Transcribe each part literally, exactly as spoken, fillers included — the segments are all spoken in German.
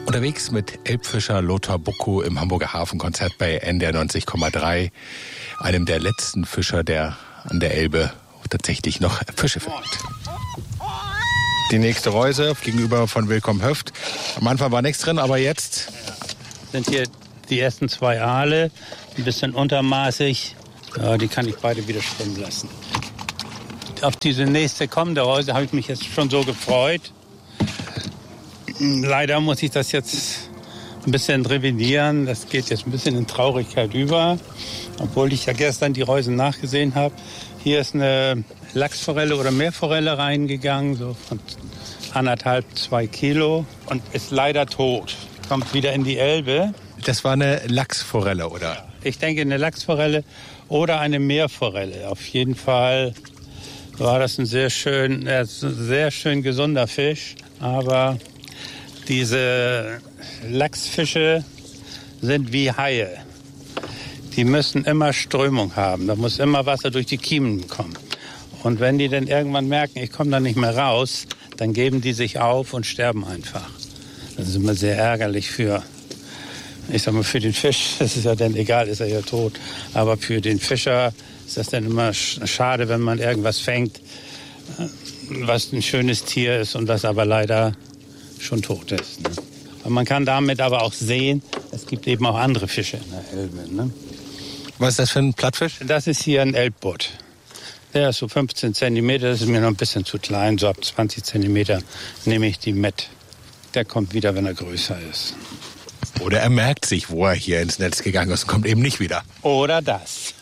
Unterwegs mit Elbfischer Lothar Buckow im Hamburger Hafenkonzert bei N D R neunzig Komma drei, einem der letzten Fischer, der an der Elbe tatsächlich noch Fische fängt. Die nächste Reuse gegenüber von Willkomm Höft. Am Anfang war nichts drin, aber jetzt sind hier die ersten zwei Aale, ein bisschen untermaßig. Ja, die kann ich beide wieder schwimmen lassen. Auf diese nächste kommende Reuse habe ich mich jetzt schon so gefreut. Leider muss ich das jetzt ein bisschen revidieren. Das geht jetzt ein bisschen in Traurigkeit über. Obwohl ich ja gestern die Reusen nachgesehen habe. Hier ist eine Lachsforelle oder Meerforelle reingegangen, so von anderthalb, zwei Kilo. Und ist leider tot. Kommt wieder in die Elbe. Das war eine Lachsforelle, oder? Ich denke, eine Lachsforelle oder eine Meerforelle. Auf jeden Fall war das ein sehr schön, äh, sehr schön gesunder Fisch. Aber diese Lachsfische sind wie Haie. Die müssen immer Strömung haben. Da muss immer Wasser durch die Kiemen kommen. Und wenn die dann irgendwann merken, ich komme da nicht mehr raus, dann geben die sich auf und sterben einfach. Das ist immer sehr ärgerlich für, ich sag mal, für den Fisch. Das ist ja dann egal, ist er ja tot. Aber für den Fischer ist das dann immer schade, wenn man irgendwas fängt, was ein schönes Tier ist und das aber leider schon tot ist. Ne? Und man kann damit aber auch sehen, es gibt eben auch andere Fische in der Elbe. Ne? Was ist das für ein Plattfisch? Das ist hier ein Elbbutt. Der ist so fünfzehn Zentimeter, das ist mir noch ein bisschen zu klein. So ab zwanzig Zentimeter nehme ich die mit. Der kommt wieder, wenn er größer ist. Oder er merkt sich, wo er hier ins Netz gegangen ist und kommt eben nicht wieder. Oder das.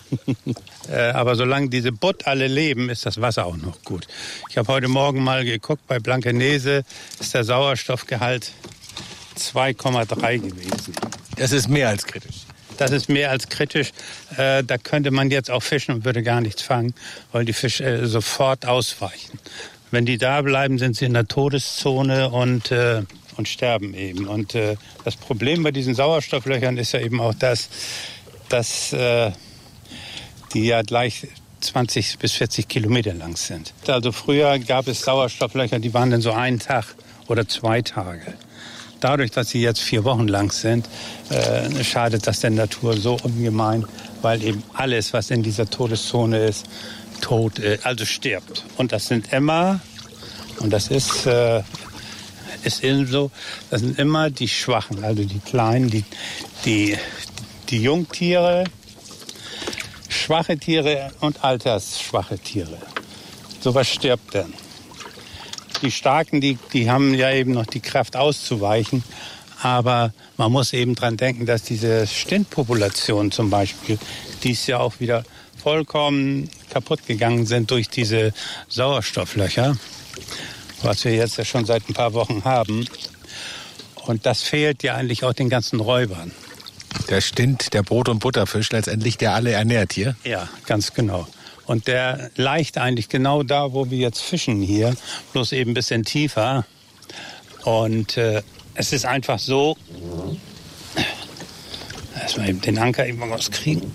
Aber solange diese Butt alle leben, ist das Wasser auch noch gut. Ich habe heute Morgen mal geguckt, bei Blankenese ist der Sauerstoffgehalt zwei Komma drei gewesen. Das ist mehr als kritisch. Das ist mehr als kritisch. Äh, da könnte man jetzt auch fischen und würde gar nichts fangen, weil die Fische äh, sofort ausweichen. Wenn die da bleiben, sind sie in der Todeszone und, äh, und sterben eben. Und äh, das Problem bei diesen Sauerstofflöchern ist ja eben auch das, dass äh, die ja gleich zwanzig bis vierzig Kilometer lang sind. Also früher gab es Sauerstofflöcher, die waren dann so einen Tag oder zwei Tage. Dadurch, dass sie jetzt vier Wochen lang sind, äh, schadet das der Natur so ungemein, weil eben alles, was in dieser Todeszone ist, tot, äh, also stirbt. Und das sind immer, und das ist, äh, ist eben so, das sind immer die Schwachen, also die Kleinen, die, die, die Jungtiere, schwache Tiere und altersschwache Tiere. Sowas stirbt dann. Die Starken, die, die haben ja eben noch die Kraft auszuweichen. Aber man muss eben dran denken, dass diese Stintpopulation zum Beispiel, die ist ja auch wieder vollkommen kaputt gegangen sind durch diese Sauerstofflöcher, was wir jetzt ja schon seit ein paar Wochen haben. Und das fehlt ja eigentlich auch den ganzen Räubern. Der Stint, der Brot- und Butterfisch, letztendlich der alle ernährt hier? Ja, ganz genau. Und der leicht eigentlich genau da, wo wir jetzt fischen hier, bloß eben ein bisschen tiefer. Und äh, es ist einfach so, erstmal eben den Anker eben rauskriegen.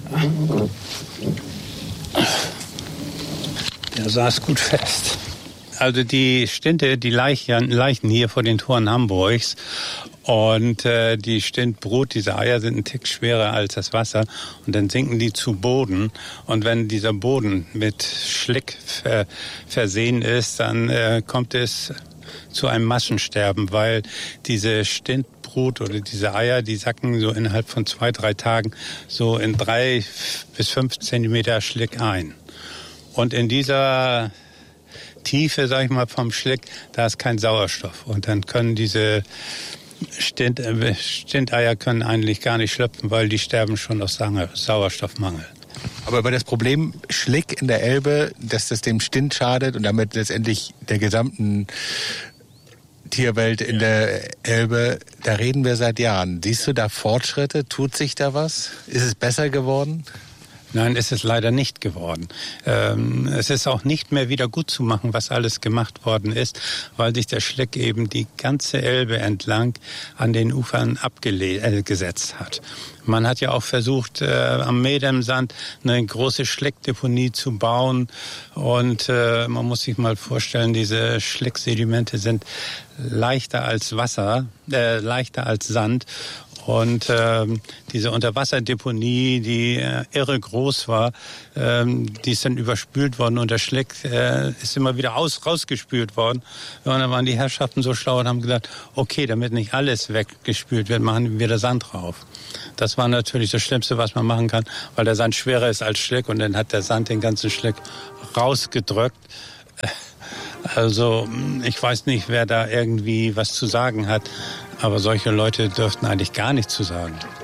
Der saß gut fest. Also die Stinte, die Leichen, Leichen hier vor den Toren Hamburgs. Und äh, die Stintbrut, diese Eier sind ein Tick schwerer als das Wasser. Und dann sinken die zu Boden. Und wenn dieser Boden mit Schlick ver versehen ist, dann äh, kommt es zu einem Massensterben, weil diese Stintbrut oder diese Eier, die sacken so innerhalb von zwei, drei Tagen so in drei bis fünf Zentimeter Schlick ein. Und in dieser Tiefe, sag ich mal, vom Schlick, da ist kein Sauerstoff. Und dann können diese Stint, äh, Stinteier können eigentlich gar nicht schlüpfen, weil die sterben schon aus Sauerstoffmangel. Aber über das Problem Schlick in der Elbe, dass das dem Stint schadet und damit letztendlich der gesamten Tierwelt in der Elbe, da reden wir seit Jahren. Siehst du da Fortschritte? Tut sich da was? Ist es besser geworden? Nein, ist es leider nicht geworden. Ähm, es ist auch nicht mehr wieder gut zu machen, was alles gemacht worden ist, weil sich der Schlick eben die ganze Elbe entlang an den Ufern abgesetzt hat. Man hat ja auch versucht, äh, am Medemsand eine große Schlickdeponie zu bauen. Und äh, man muss sich mal vorstellen, diese Schlicksedimente sind leichter als Wasser, äh, leichter als Sand. Und ähm, diese Unterwasserdeponie, die äh, irre groß war, ähm, die ist dann überspült worden und der Schlick äh, ist immer wieder aus, rausgespült worden. Und dann waren die Herrschaften so schlau und haben gesagt, okay, damit nicht alles weggespült wird, machen wir da Sand drauf. Das war natürlich das Schlimmste, was man machen kann, weil der Sand schwerer ist als Schlick und dann hat der Sand den ganzen Schlick rausgedrückt. Also ich weiß nicht, wer da irgendwie was zu sagen hat, aber solche Leute dürften eigentlich gar nichts zu sagen.